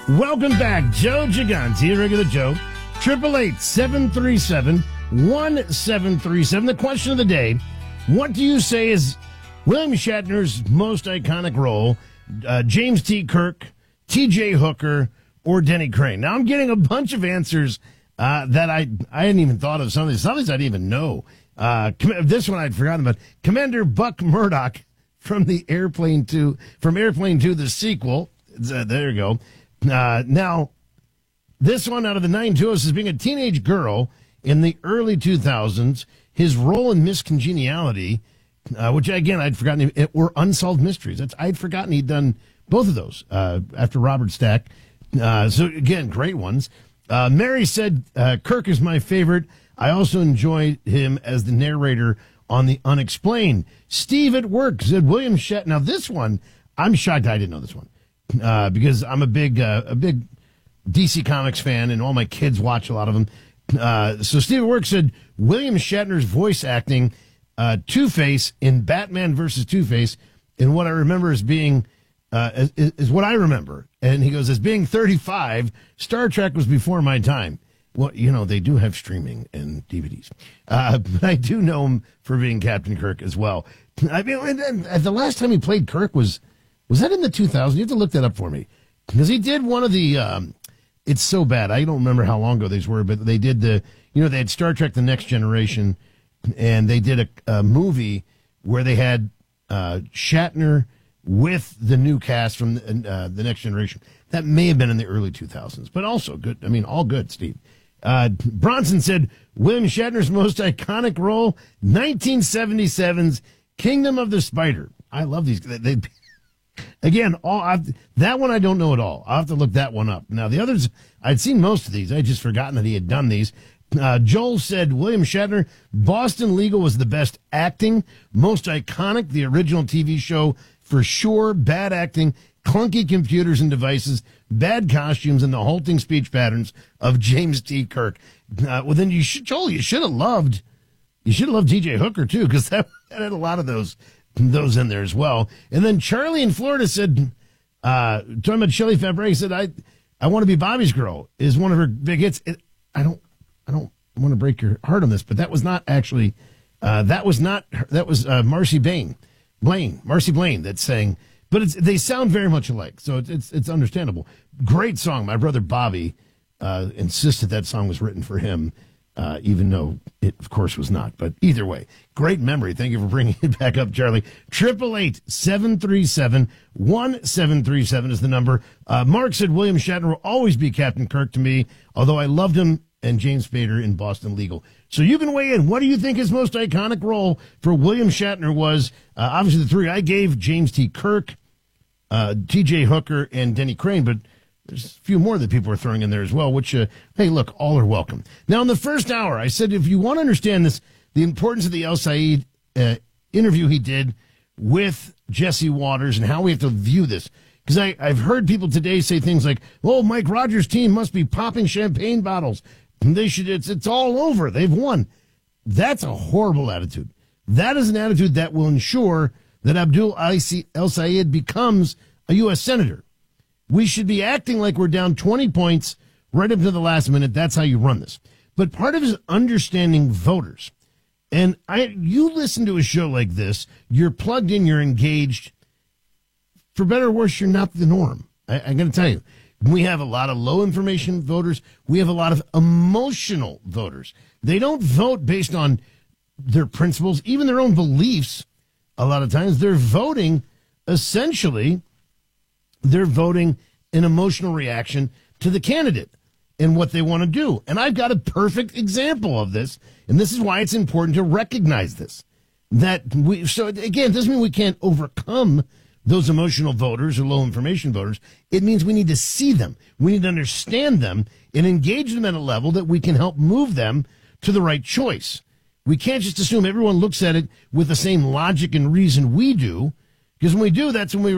Welcome back. Joe Gigante, regular Joe. 888-737-1737. The question of the day, what do you say is William Shatner's most iconic role? James T. Kirk, T.J. Hooker, or Denny Crane? Now, I'm getting a bunch of answers that I hadn't even thought of. Some of these I didn't even know. This one I'd forgotten about. Commander Buck Murdoch from Airplane 2, the sequel. There you go. Now, this one out of the 9-2 is being a teenage girl in the early 2000s. His role in Miss Congeniality, which, again, I'd forgotten, were Unsolved Mysteries. I'd forgotten he'd done both of those after Robert Stack. So, again, great ones. Mary said, Kirk is my favorite. I also enjoyed him as the narrator on The Unexplained. Steve at work said William Shatner. Now, this one, I'm shocked I didn't know this one. Because I'm a big DC Comics fan, and all my kids watch a lot of them. So Steve at work said William Shatner's voice acting Two-Face in Batman versus Two-Face, and what I remember as being is what I remember. And he goes, as being 35, Star Trek was before my time. Well, they do have streaming and DVDs, but I do know him for being Captain Kirk as well. I mean, and the last time he played Kirk was that in the 2000s? You have to look that up for me. Because he did one of the, it's so bad. I don't remember how long ago these were, but they did they had Star Trek The Next Generation, and they did a movie where they had Shatner with the new cast from The Next Generation. That may have been in the early 2000s, but also good. I mean, all good, Steve. Bronson said, William Shatner's most iconic role, 1977's Kingdom of the Spider. I love these. Again, that one I don't know at all. I'll have to look that one up. Now, the others, I'd seen most of these. I'd just forgotten that he had done these. Joel said, William Shatner, Boston Legal was the best acting, most iconic, the original TV show for sure, bad acting, clunky computers and devices, bad costumes, and the halting speech patterns of James T. Kirk. Well, then Joel, you should have loved T.J. Hooker, too, because that had a lot of those in there as well. And then Charlie in Florida said, talking about Shelley Fabre, said, I Want to Be Bobby's Girl is one of her big hits. I don't want to break your heart on this, but that was not actually, that was Marcy Blaine that sang, but they sound very much alike. So it's understandable. Great song. My brother Bobby, insisted that song was written for him. Even though it, of course, was not. But either way, great memory. Thank you for bringing it back up, Charlie. 888-737-1737 is the number. Mark said William Shatner will always be Captain Kirk to me, although I loved him and James Spader in Boston Legal. So you can weigh in. What do you think his most iconic role for William Shatner was? Obviously, the three I gave, James T. Kirk, T.J. Hooker, and Denny Crane, but there's a few more that people are throwing in there as well, which, hey, look, all are welcome. Now, in the first hour, I said if you want to understand this, the importance of the El Sayed interview he did with Jesse Waters and how we have to view this. Because I've heard people today say things like, oh, Mike Rogers' team must be popping champagne bottles. It's all over. They've won. That's a horrible attitude. That is an attitude that will ensure that Abdul El Sayed becomes a U.S. Senator. We should be acting like we're down 20 points right up to the last minute. That's how you run this. But part of it is understanding voters. And you listen to a show like this, you're plugged in, you're engaged. For better or worse, you're not the norm. I'm going to tell you. We have a lot of low information voters. We have a lot of emotional voters. They don't vote based on their principles, even their own beliefs. A lot of times they're voting essentially. They're voting an emotional reaction to the candidate and what they want to do. And I've got a perfect example of this, and this is why it's important to recognize this. So again, it doesn't mean we can't overcome those emotional voters or low information voters. It means we need to see them. We need to understand them and engage them at a level that we can help move them to the right choice. We can't just assume everyone looks at it with the same logic and reason we do, because when we do, that's when we